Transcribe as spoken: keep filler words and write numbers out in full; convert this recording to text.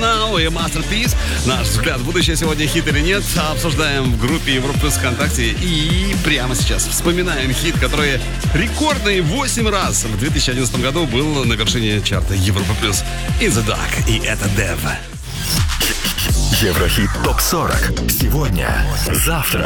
Now и Masterpiece. Наш взгляд в будущее сегодня, хит или нет, обсуждаем в группе Европа Плюс ВКонтакте. И прямо сейчас вспоминаем хит, который рекордный восемь раз в две тысячи одиннадцатом году был на вершине чарта Европа Плюс. In the Dark. И это Dev. Еврохит топ сорок. Сегодня, завтра.